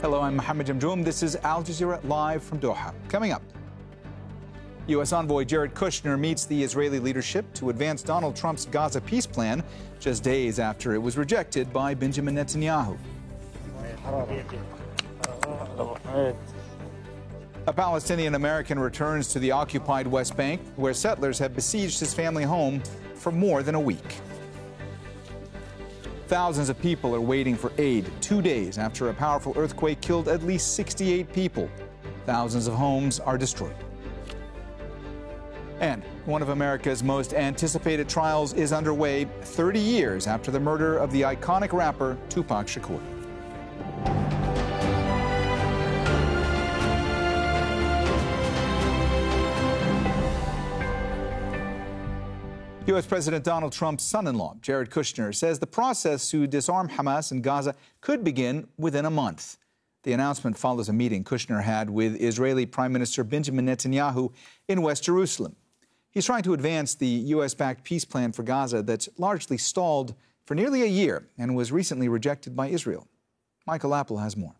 Hello, I'm Mohammed Jamjoom. This is Al Jazeera live from Doha. Coming up, U.S. envoy Jared Kushner meets the Israeli leadership to advance Donald Trump's Gaza peace plan just days after it was rejected by Benjamin Netanyahu. A Palestinian American returns to the occupied West Bank, where settlers have besieged his family home for more than a week. Thousands of people are waiting for aid 2 days after a powerful earthquake killed at least 68 people. Thousands of homes are destroyed. And one of America's most anticipated trials is underway 30 years after the murder of the iconic rapper Tupac Shakur. U.S. President Donald Trump's son-in-law, Jared Kushner, says the process to disarm Hamas in Gaza could begin within a month. The announcement follows a meeting Kushner had with Israeli Prime Minister Benjamin Netanyahu in West Jerusalem. He's trying to advance the U.S.-backed peace plan for Gaza that's largely stalled for nearly a year and was recently rejected by Israel. Michael Apple has more.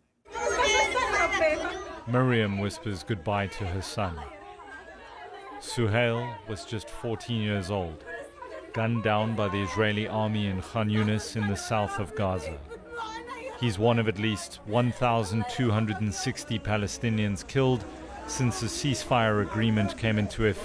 Miriam whispers goodbye to her son. Suhail was just 14 years old, gunned down by the Israeli army in Khan Yunis in the south of Gaza. He's one of at least 1,260 Palestinians killed since the ceasefire agreement came into effect